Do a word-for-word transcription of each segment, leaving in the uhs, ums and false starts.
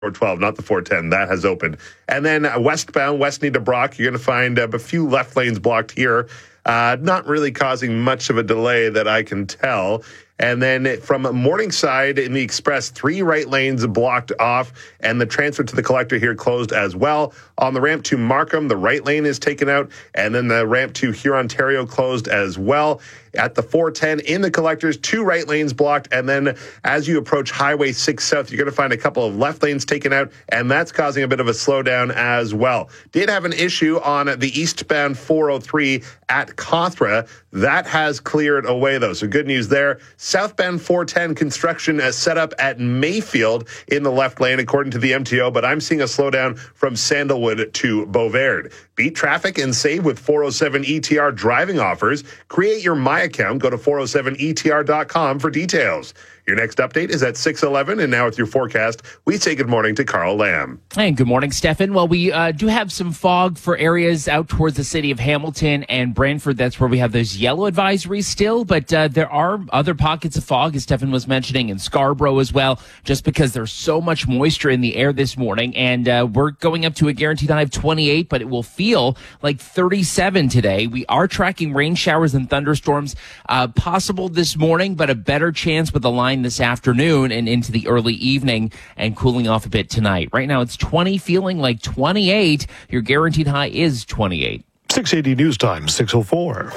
four twelve, not the four ten. That has opened. And then uh, westbound, Westmead to Brock, you're going to find uh, a few left lanes blocked here. Uh, not really causing much of a delay that I can tell. And then from Morningside in the Express, three right lanes blocked off, and the transfer to the collector here closed as well. On the ramp to Markham, the right lane is taken out, and then the ramp to Huron, Ontario closed as well. At the four ten in the collectors, two right lanes blocked, and then as you approach Highway six South, you're going to find a couple of left lanes taken out, and that's causing a bit of a slowdown as well. Did have an issue on the eastbound four oh three at Cawthra. That has cleared away, though, so good news there. Southbound four ten construction is set up at Mayfield in the left lane, according to the M T O, but I'm seeing a slowdown from Sandalwood to Beauvard. Beat traffic and save with four oh seven E T R driving offers. Create your My Account. Go to four oh seven E T R dot com for details. Your next update is at six eleven, and now with your forecast, we say good morning to Carl Lamb. Hey, good morning, Stefan. Well, we uh, do have some fog for areas out towards the city of Hamilton and Brantford. That's where we have those yellow advisories still, but uh, there are other pockets of fog, as Stefan was mentioning, in Scarborough as well, just because there's so much moisture in the air this morning, and uh, we're going up to a guaranteed high of twenty-eight, but it will feel like thirty-seven today. We are tracking rain showers and thunderstorms uh, possible this morning, but a better chance with the line this afternoon and into the early evening, and cooling off a bit tonight. Right now it's twenty, feeling like twenty-eight. Your guaranteed high is twenty-eight. six eighty News Time, six oh four.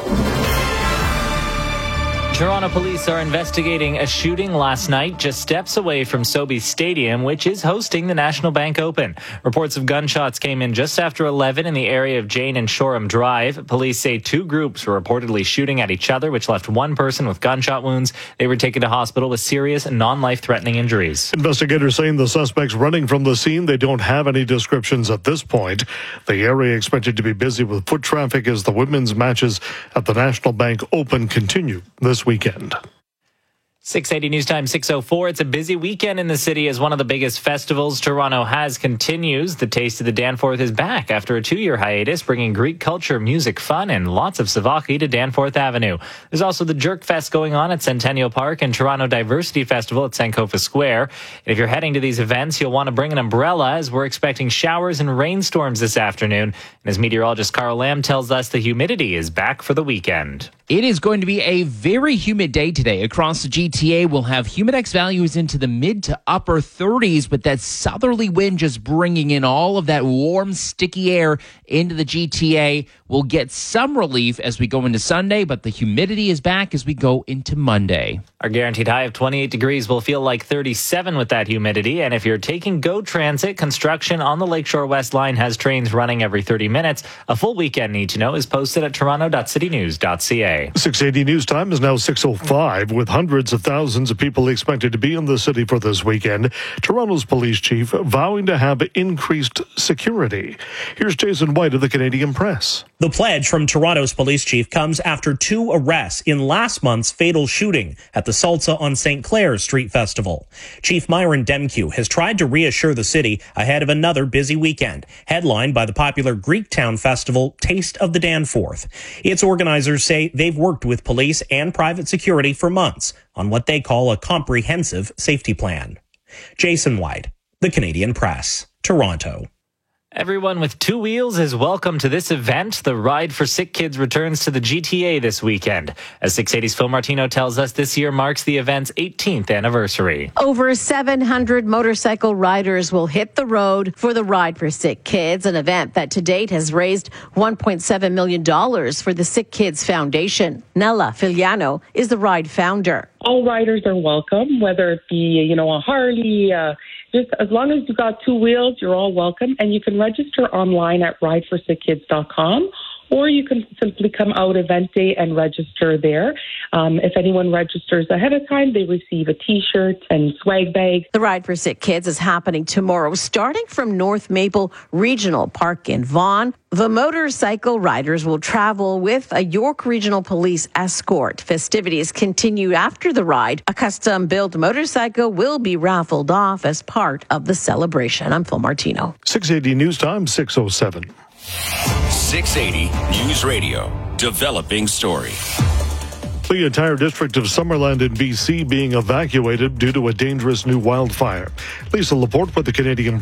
Toronto police are investigating a shooting last night just steps away from Sobeys Stadium, which is hosting the National Bank Open. Reports of gunshots came in just after eleven in the area of Jane and Shoreham Drive. Police say two groups were reportedly shooting at each other, which left one person with gunshot wounds. They were taken to hospital with serious and non-life-threatening injuries. Investigators saying the suspects running from the scene. They don't have any descriptions at this point. The area expected to be busy with foot traffic as the women's matches at the National Bank Open continue this weekend. six eighty News Time, six oh four. It's a busy weekend in the city as one of the biggest festivals Toronto has continues. The Taste of the Danforth is back after a two-year hiatus, bringing Greek culture, music, fun, and lots of Savaki to Danforth Avenue. There's also the Jerk Fest going on at Centennial Park and Toronto Diversity Festival at Sankofa Square. And if you're heading to these events, you'll want to bring an umbrella, as we're expecting showers and rainstorms this afternoon. And as meteorologist Carl Lamb tells us, the humidity is back for the weekend. It is going to be a very humid day today across the G T A. We'll have humidex values into the mid to upper thirties, but that southerly wind just bringing in all of that warm, sticky air into the G T A. We'll get some relief as we go into Sunday, but the humidity is back as we go into Monday. Our guaranteed high of twenty-eight degrees will feel like thirty-seven with that humidity. And if you're taking GO Transit, construction on the Lakeshore West line has trains running every thirty minutes. A full weekend need to know is posted at toronto dot city news dot c a. six eighty News Time is now six oh five, with hundreds of thousands of people expected to be in the city for this weekend. Toronto's police chief vowing to have increased security. Here's Jason White of the Canadian Press. The pledge from Toronto's police chief comes after two arrests in last month's fatal shooting at the Salsa on Saint Clair's Street Festival. Chief Myron Demkew has tried to reassure the city ahead of another busy weekend, headlined by the popular Greektown festival Taste of the Danforth. Its organizers say they've worked with police and private security for months on what they call a comprehensive safety plan. Jason White, the Canadian Press, Toronto. Everyone with two wheels is welcome to this event. The Ride for Sick Kids returns to the G T A this weekend. As six eighty's Phil Martino tells us, this year marks the event's eighteenth anniversary. Over seven hundred motorcycle riders will hit the road for the Ride for Sick Kids, an event that to date has raised one point seven million dollars for the Sick Kids Foundation. Nella Filiano is the Ride founder. All riders are welcome, whether it be, you know, a Harley, uh, just as long as you've got two wheels, you're all welcome. And you can register online at ride for sick kids dot com, or you can simply come out event day and register there. Um, if anyone registers ahead of time, they receive a T-shirt and swag bag. The Ride for Sick Kids is happening tomorrow, starting from North Maple Regional Park in Vaughan. The motorcycle riders will travel with a York Regional Police escort. Festivities continue after the ride. A custom-built motorcycle will be raffled off as part of the celebration. I'm Phil Martino. six eighty News Time, six oh seven. six eighty News Radio, developing story. The entire district of Summerland in B C being evacuated due to a dangerous new wildfire. Lisa Laporte with the Canadian